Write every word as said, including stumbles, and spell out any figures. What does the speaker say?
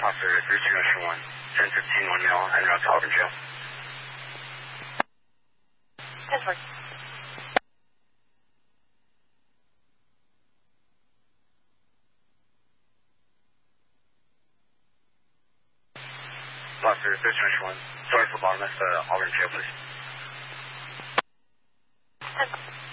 Officer three two nine one, ten fifteen one male, and route to Auburn Jail. ten four. Officer three two nine one, sorry for bombing us, uh, Auburn Jail, please. ten four.